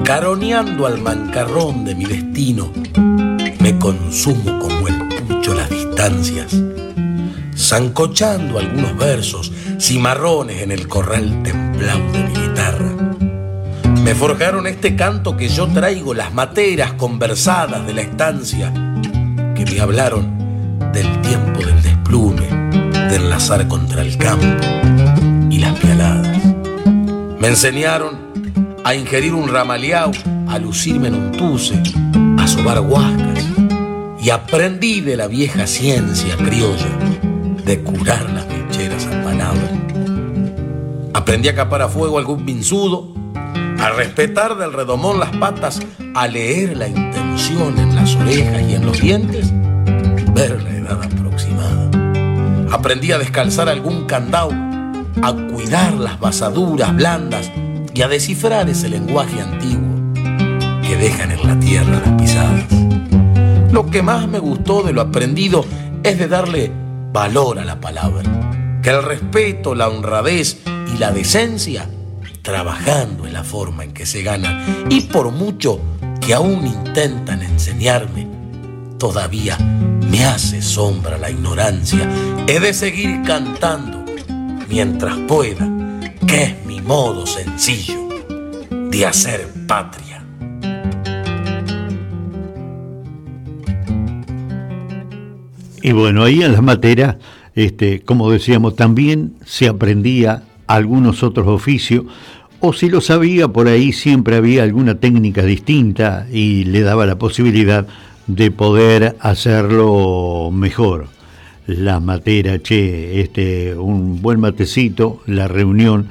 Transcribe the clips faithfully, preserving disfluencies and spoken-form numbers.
caroneando al mancarrón de mi destino, me consumo como el pucho las distancias, zancochando algunos versos cimarrones en el corral templado de mi guitarra. Me forjaron este canto que yo traigo las materas conversadas de la estancia, que me hablaron del tiempo del desplume, de enlazar contra el campo y las pialadas. Me enseñaron a ingerir un ramaleao, a lucirme en un tuce, a sobar huascas, y aprendí de la vieja ciencia criolla de curar las bicheras a palabra. Aprendí a capar a fuego algún pinzudo, a respetar del redomón las patas, a leer la intención en las orejas y en los dientes, ver la edad aproximada. Aprendí a descalzar algún candado, a cuidar las basaduras blandas y a descifrar ese lenguaje antiguo que dejan en la tierra las pisadas. Lo que más me gustó de lo aprendido es de darle valor a la palabra, que el respeto, la honradez y la decencia trabajando en la forma en que se gana, y por mucho que aún intentan enseñarme, todavía me hace sombra la ignorancia. He de seguir cantando mientras pueda, que es mi modo sencillo de hacer patria. Y bueno, ahí en las materas, este, como decíamos, también se aprendía algunos otros oficios, o si lo sabía, por ahí siempre había alguna técnica distinta y le daba la posibilidad de poder hacerlo mejor. La matera, che, este, un buen matecito, la reunión,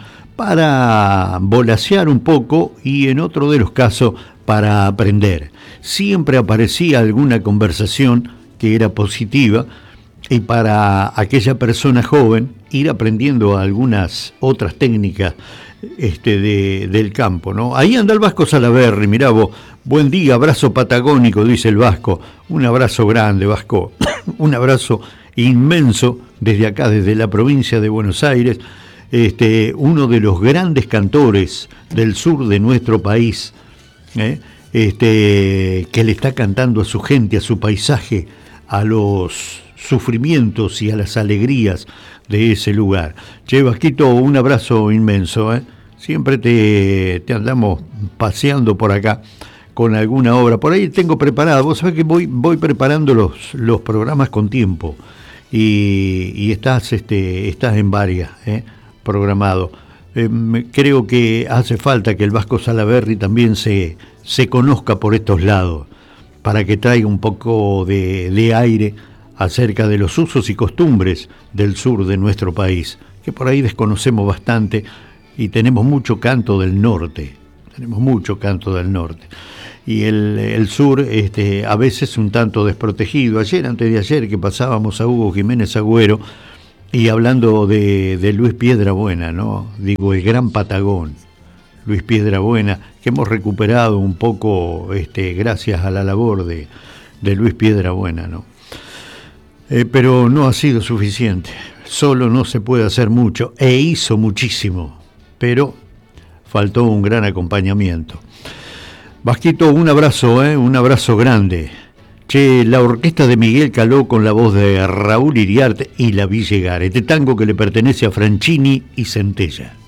para volasear un poco y en otro de los casos para aprender. Siempre aparecía alguna conversación que era positiva y para aquella persona joven ir aprendiendo algunas otras técnicas este, de, del campo, ¿no? Ahí anda el Vasco Salaverry, mirá vos, buen día, abrazo patagónico, dice el Vasco, un abrazo grande, Vasco, un abrazo inmenso desde acá, desde la provincia de Buenos Aires, este, uno de los grandes cantores del sur de nuestro país, ¿eh? este, que le está cantando a su gente, a su paisaje, a los sufrimientos y a las alegrías de ese lugar. Che, Vasquito, un abrazo inmenso, ¿eh? Siempre te, te andamos paseando por acá con alguna obra. Por ahí tengo preparada, vos sabés que voy, voy preparando los, los programas con tiempo y, y estás, este, estás en varias, ¿eh? programado. Eh, creo que hace falta que el Vasco Salaverry también se, se conozca por estos lados, para que traiga un poco de, de aire acerca de los usos y costumbres del sur de nuestro país, que por ahí desconocemos bastante y tenemos mucho canto del norte, tenemos mucho canto del norte. Y el, el sur este, a veces un tanto desprotegido. Ayer, antes de ayer, que pasábamos a Hugo Jiménez Agüero, y hablando de, de Luis Piedrabuena, ¿no? Digo, el gran Patagón, Luis Piedrabuena, que hemos recuperado un poco este, gracias a la labor de, de Luis Piedrabuena, ¿no? Eh, pero no ha sido suficiente, solo no se puede hacer mucho, e hizo muchísimo, pero faltó un gran acompañamiento. Vasquito, un abrazo, ¿eh? un abrazo grande. Che, la orquesta de Miguel Caló con la voz de Raúl Iriarte y la vi llegar, este tango que le pertenece a Franchini y Centella.